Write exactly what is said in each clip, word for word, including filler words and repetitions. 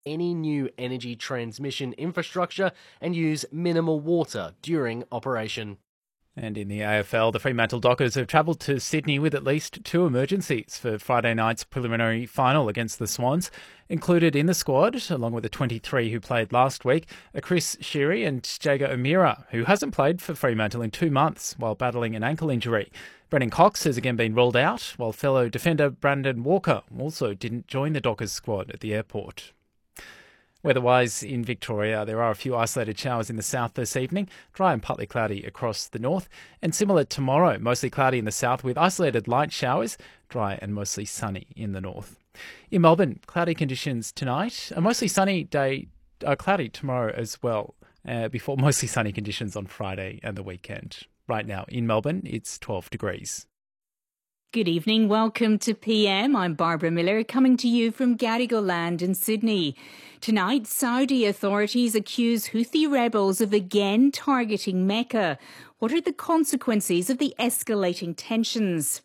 any new energy transmission infrastructure and use minimal water during operation. And in the A F L, the Fremantle Dockers have travelled to Sydney with at least two emergencies for Friday night's preliminary final against the Swans. Included in the squad, along with the twenty-three who played last week, are Chris Sheary and Jager O'Meara, who hasn't played for Fremantle in two months while battling an ankle injury. Brennan Cox has again been ruled out, while fellow defender Brandon Walker also didn't join the Dockers squad at the airport. Weather-wise in Victoria, there are a few isolated showers in the south this evening, dry and partly cloudy across the north, and similar tomorrow, mostly cloudy in the south with isolated light showers, dry and mostly sunny in the north. In Melbourne, cloudy conditions tonight, a mostly sunny day, uh, cloudy tomorrow as well, uh, before mostly sunny conditions on Friday and the weekend. Right now in Melbourne, it's twelve degrees. Good evening, welcome to P M. I'm Barbara Miller, coming to you from Gadigal Land in Sydney. Tonight, Saudi authorities accuse Houthi rebels of again targeting Mecca. What are the consequences of the escalating tensions?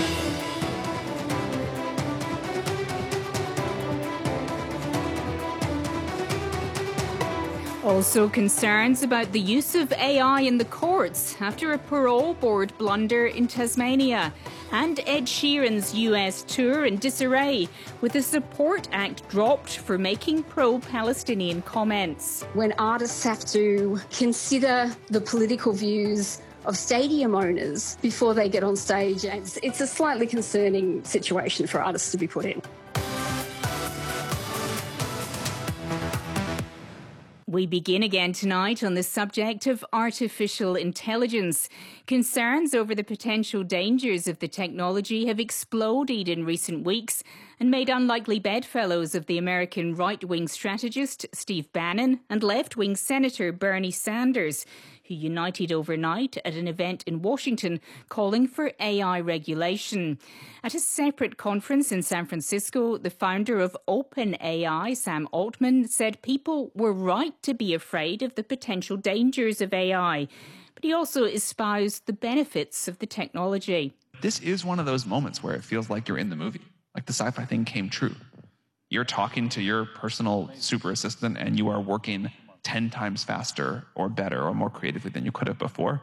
Also concerns about the use of A I in the courts after a parole board blunder in Tasmania. And Ed Sheeran's U S tour in disarray, with a support act dropped for making pro-Palestinian comments. When artists have to consider the political views of stadium owners before they get on stage, it's, it's a slightly concerning situation for artists to be put in. We begin again tonight on the subject of artificial intelligence. Concerns over the potential dangers of the technology have exploded in recent weeks and made unlikely bedfellows of the American right-wing strategist Steve Bannon and left-wing Senator Bernie Sanders, who united overnight at an event in Washington calling for A I regulation. At a separate conference in San Francisco, the founder of OpenAI, Sam Altman, said people were right to be afraid of the potential dangers of A I, but he also espoused the benefits of the technology. This is one of those moments where it feels like you're in the movie, like the sci-fi thing came true. You're talking to your personal super assistant and you are working ten times faster or better or more creatively than you could have before.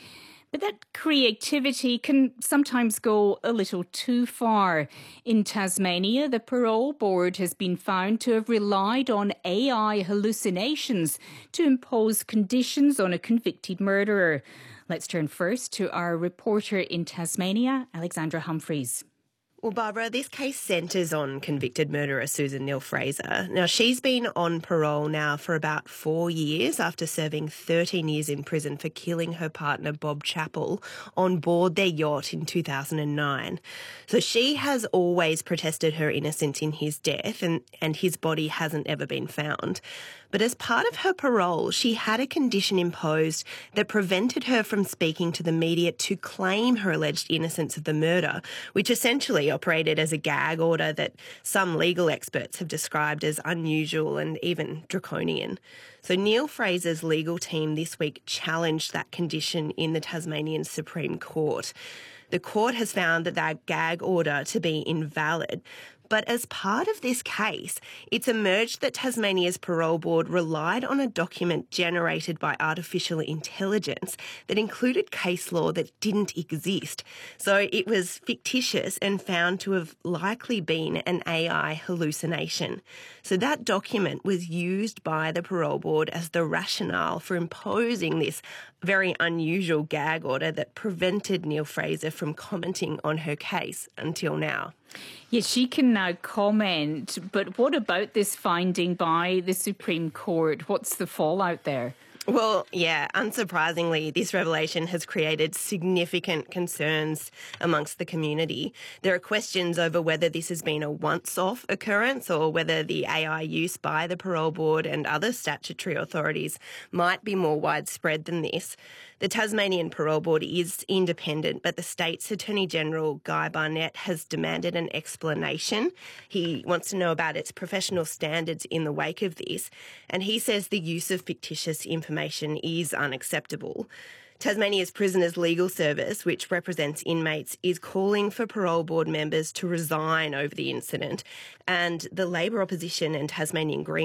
But that creativity can sometimes go a little too far. In Tasmania, the parole board has been found to have relied on A I hallucinations to impose conditions on a convicted murderer. Let's turn first to our reporter in Tasmania, Alexandra Humphreys. Well, Barbara, this case centres on convicted murderer Susan Neal-Fraser. Now, she's been on parole now for about four years after serving thirteen years in prison for killing her partner Bob Chappell on board their yacht in two thousand nine. So she has always protested her innocence in his death, and, and his body hasn't ever been found. But as part of her parole, she had a condition imposed that prevented her from speaking to the media to claim her alleged innocence of the murder, which essentially operated as a gag order that some legal experts have described as unusual and even draconian. So Neal-Fraser's legal team this week challenged that condition in the Tasmanian Supreme Court. The court has found that that gag order to be invalid. But as part of this case, it's emerged that Tasmania's parole board relied on a document generated by artificial intelligence that included case law that didn't exist. So it was fictitious and found to have likely been an A I hallucination. So that document was used by the parole board as the rationale for imposing this very unusual gag order that prevented Neal-Fraser from commenting on her case until now. Yes, she can now comment, but what about this finding by the Supreme Court? What's the fallout there? Well, yeah, unsurprisingly, this revelation has created significant concerns amongst the community. There are questions over whether this has been a once-off occurrence or whether the A I use by the parole board and other statutory authorities might be more widespread than this. The Tasmanian Parole Board is independent, but the state's Attorney-General, Guy Barnett, has demanded an explanation. He wants to know about its professional standards in the wake of this, and he says the use of fictitious information is unacceptable. Tasmania's Prisoners Legal Service, which represents inmates, is calling for parole board members to resign over the incident, and the Labor opposition and Tasmanian Green